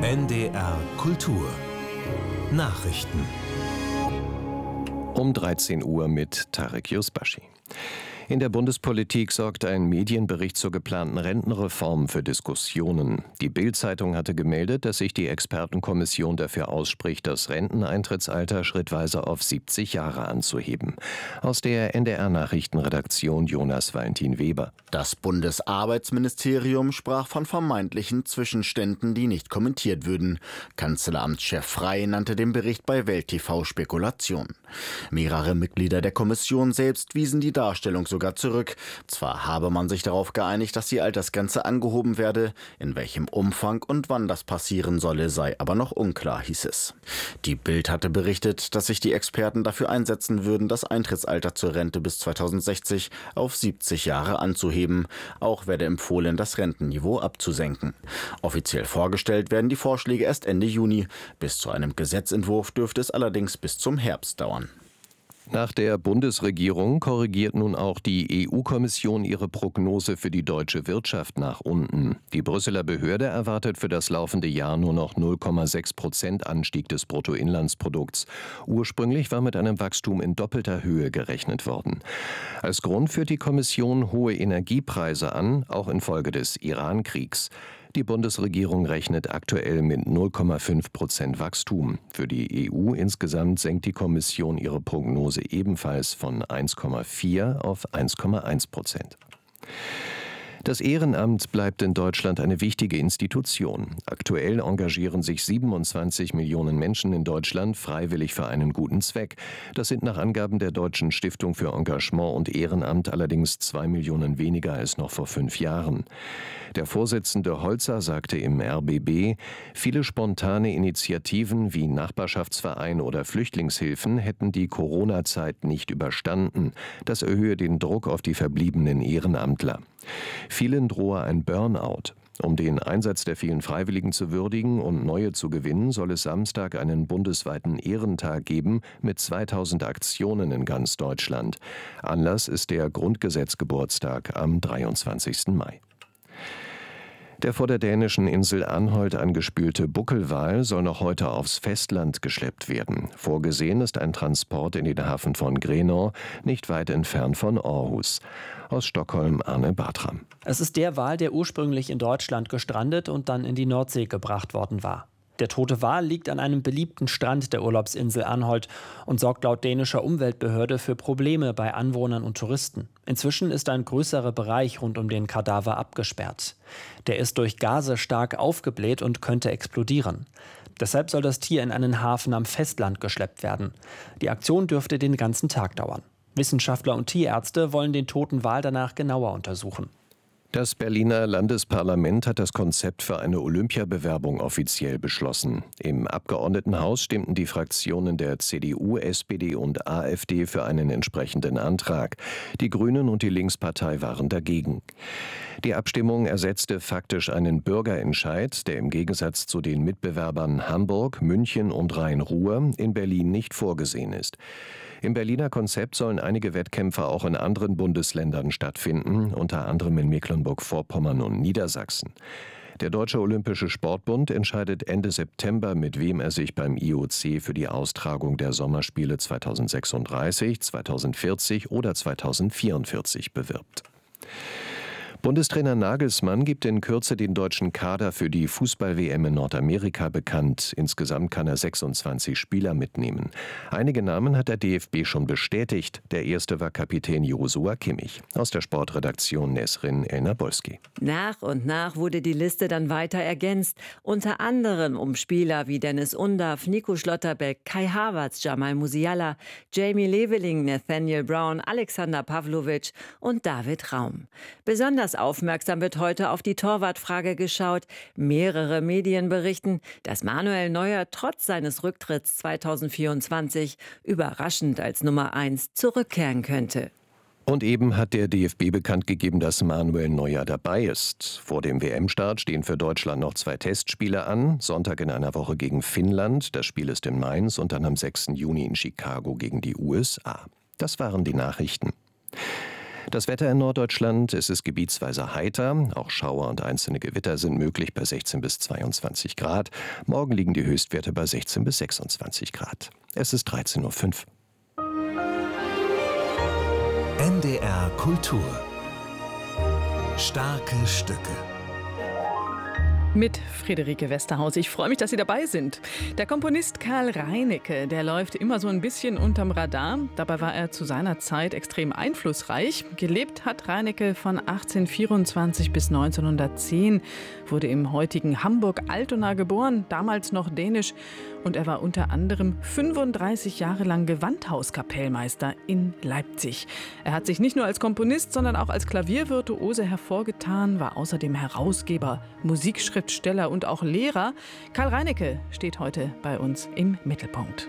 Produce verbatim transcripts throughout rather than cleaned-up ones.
N D R Kultur Nachrichten Um dreizehn Uhr mit Tarek Yusbashi. In der Bundespolitik sorgt ein Medienbericht zur geplanten Rentenreform für Diskussionen. Die Bild-Zeitung hatte gemeldet, dass sich die Expertenkommission dafür ausspricht, das Renteneintrittsalter schrittweise auf siebzig Jahre anzuheben. Aus der N D R-Nachrichtenredaktion Jonas Valentin Weber. Das Bundesarbeitsministerium sprach von vermeintlichen Zwischenständen, die nicht kommentiert würden. Kanzleramtschef Frey nannte den Bericht bei Welt T V Spekulation. Mehrere Mitglieder der Kommission selbst wiesen die Darstellung sogar zurück. Zwar habe man sich darauf geeinigt, dass die Altersgrenze angehoben werde, in welchem Umfang und wann das passieren solle, sei aber noch unklar, hieß es. Die Bild hatte berichtet, dass sich die Experten dafür einsetzen würden, das Eintrittsalter zur Rente bis zweitausendsechzig auf siebzig Jahre anzuheben. Auch werde empfohlen, das Rentenniveau abzusenken. Offiziell vorgestellt werden die Vorschläge erst Ende Juni. Bis zu einem Gesetzentwurf dürfte es allerdings bis zum Herbst dauern. Nach der Bundesregierung korrigiert nun auch die E U-Kommission ihre Prognose für die deutsche Wirtschaft nach unten. Die Brüsseler Behörde erwartet für das laufende Jahr nur noch null Komma sechs Prozent Anstieg des Bruttoinlandsprodukts. Ursprünglich war mit einem Wachstum in doppelter Höhe gerechnet worden. Als Grund führt die Kommission hohe Energiepreise an, auch infolge des Iran-Kriegs. Die Bundesregierung rechnet aktuell mit null Komma fünf Prozent Wachstum. Für die E U insgesamt senkt die Kommission ihre Prognose ebenfalls von eins Komma vier auf eins Komma eins Prozent. Das Ehrenamt bleibt in Deutschland eine wichtige Institution. Aktuell engagieren sich siebenundzwanzig Millionen Menschen in Deutschland freiwillig für einen guten Zweck. Das sind nach Angaben der Deutschen Stiftung für Engagement und Ehrenamt allerdings zwei Millionen weniger als noch vor fünf Jahren. Der Vorsitzende Holzer sagte im R B B, viele spontane Initiativen wie Nachbarschaftsverein oder Flüchtlingshilfen hätten die Corona-Zeit nicht überstanden. Das erhöhe den Druck auf die verbliebenen Ehrenamtler. Vielen drohe ein Burnout. Um den Einsatz der vielen Freiwilligen zu würdigen und neue zu gewinnen, soll es Samstag einen bundesweiten Ehrentag geben mit zweitausend Aktionen in ganz Deutschland. Anlass ist der Grundgesetzgeburtstag am dreiundzwanzigsten Mai. Der vor der dänischen Insel Anholt angespülte Buckelwal soll noch heute aufs Festland geschleppt werden. Vorgesehen ist ein Transport in den Hafen von Grenaa, nicht weit entfernt von Aarhus. Aus Stockholm Arne Bartram. Es ist der Wal, der ursprünglich in Deutschland gestrandet und dann in die Nordsee gebracht worden war. Der tote Wal liegt an einem beliebten Strand der Urlaubsinsel Anholt und sorgt laut dänischer Umweltbehörde für Probleme bei Anwohnern und Touristen. Inzwischen ist ein größerer Bereich rund um den Kadaver abgesperrt. Der ist durch Gase stark aufgebläht und könnte explodieren. Deshalb soll das Tier in einen Hafen am Festland geschleppt werden. Die Aktion dürfte den ganzen Tag dauern. Wissenschaftler und Tierärzte wollen den toten Wal danach genauer untersuchen. Das Berliner Landesparlament hat das Konzept für eine Olympiabewerbung offiziell beschlossen. Im Abgeordnetenhaus stimmten die Fraktionen der C D U, S P D und A f D für einen entsprechenden Antrag. Die Grünen und die Linkspartei waren dagegen. Die Abstimmung ersetzte faktisch einen Bürgerentscheid, der im Gegensatz zu den Mitbewerbern Hamburg, München und Rhein-Ruhr in Berlin nicht vorgesehen ist. Im Berliner Konzept sollen einige Wettkämpfe auch in anderen Bundesländern stattfinden, unter anderem in Mecklenburg-Vorpommern und Niedersachsen. Der Deutsche Olympische Sportbund entscheidet Ende September, mit wem er sich beim I O C für die Austragung der Sommerspiele zweitausendsechsunddreißig, zweitausendvierzig oder zweitausendvierundvierzig bewirbt. Bundestrainer Nagelsmann gibt in Kürze den deutschen Kader für die Fußball-W M in Nordamerika bekannt. Insgesamt kann er sechsundzwanzig Spieler mitnehmen. Einige Namen hat der D F B schon bestätigt. Der erste war Kapitän Joshua Kimmich. Aus der Sportredaktion Nesrin Elnabolski. Nach und nach wurde die Liste dann weiter ergänzt. Unter anderem um Spieler wie Dennis Undaff, Nico Schlotterbeck, Kai Havertz, Jamal Musiala, Jamie Leveling, Nathaniel Brown, Alexander Pavlovic und David Raum. Besonders aufmerksam wird heute auf die Torwartfrage geschaut. Mehrere Medien berichten, dass Manuel Neuer trotz seines Rücktritts zweitausendvierundzwanzig überraschend als Nummer eins zurückkehren könnte. Und eben hat der D F B bekannt gegeben, dass Manuel Neuer dabei ist. Vor dem W M-Start stehen für Deutschland noch zwei Testspiele an. Sonntag in einer Woche gegen Finnland, das Spiel ist in Mainz, und dann am sechsten Juni in Chicago gegen die U S A. Das waren die Nachrichten. Das Wetter in Norddeutschland, es ist gebietsweise heiter. Auch Schauer und einzelne Gewitter sind möglich bei sechzehn bis zweiundzwanzig Grad. Morgen liegen die Höchstwerte bei sechzehn bis sechsundzwanzig Grad. Es ist dreizehn Uhr fünf. N D R Kultur. Starke Stücke. Mit Friederike Westerhaus. Ich freue mich, dass Sie dabei sind. Der Komponist Karl Reinecke, der läuft immer so ein bisschen unterm Radar. Dabei war er zu seiner Zeit extrem einflussreich. Gelebt hat Reinecke von achtzehnhundertvierundzwanzig bis neunzehnhundertzehn, wurde im heutigen Hamburg-Altona geboren, damals noch dänisch. Und er war unter anderem fünfunddreißig Jahre lang Gewandhauskapellmeister in Leipzig. Er hat sich nicht nur als Komponist, sondern auch als Klaviervirtuose hervorgetan, war außerdem Herausgeber, Musikschriftsteller und auch Lehrer. Karl Reinecke steht heute bei uns im Mittelpunkt.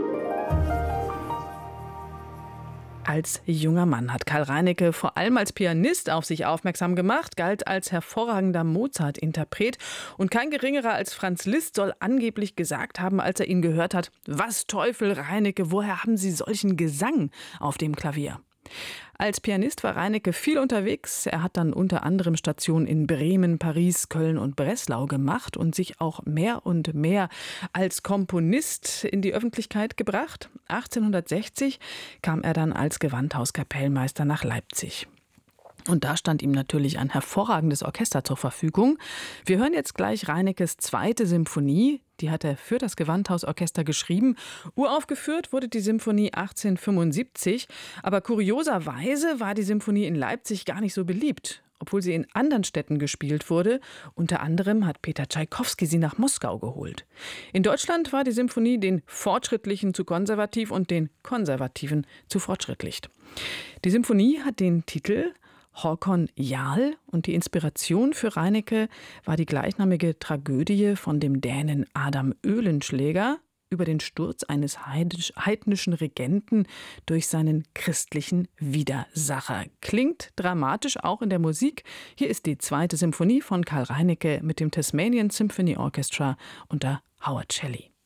Als junger Mann hat Karl Reinecke vor allem als Pianist auf sich aufmerksam gemacht, galt als hervorragender Mozart-Interpret. Und kein Geringerer als Franz Liszt soll angeblich gesagt haben, als er ihn gehört hat: Was Teufel, Reinecke, woher haben Sie solchen Gesang auf dem Klavier? Als Pianist war Reinecke viel unterwegs. Er hat dann unter anderem Stationen in Bremen, Paris, Köln und Breslau gemacht und sich auch mehr und mehr als Komponist in die Öffentlichkeit gebracht. achtzehnhundertsechzig kam er dann als Gewandhauskapellmeister nach Leipzig. Und da stand ihm natürlich ein hervorragendes Orchester zur Verfügung. Wir hören jetzt gleich Reineckes zweite Symphonie. Die hat er für das Gewandhausorchester geschrieben. Uraufgeführt wurde die Symphonie achtzehnhundertfünfundsiebzig. Aber kurioserweise war die Symphonie in Leipzig gar nicht so beliebt, obwohl sie in anderen Städten gespielt wurde. Unter anderem hat Peter Tschaikowski sie nach Moskau geholt. In Deutschland war die Symphonie den Fortschrittlichen zu konservativ und den Konservativen zu fortschrittlich. Die Symphonie hat den Titel Håkon Jarl und die Inspiration für Reinecke war die gleichnamige Tragödie von dem Dänen Adam Oehlenschläger über den Sturz eines heidnischen Regenten durch seinen christlichen Widersacher. Klingt dramatisch auch in der Musik. Hier ist die zweite Symphonie von Karl Reinecke mit dem Tasmanian Symphony Orchestra unter Howard Shelley.